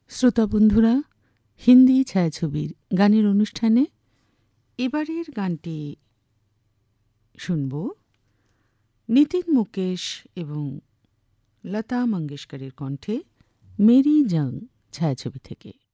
শ্রোতা বন্ধুরা, হিন্দি ছায়াছবির গানের অনুষ্ঠানে এবারের গানটি শুনব নিতিন মুকেশ এবং লতা মঙ্গেশকরের কণ্ঠে মেরি জং ছায়াছবি থেকে।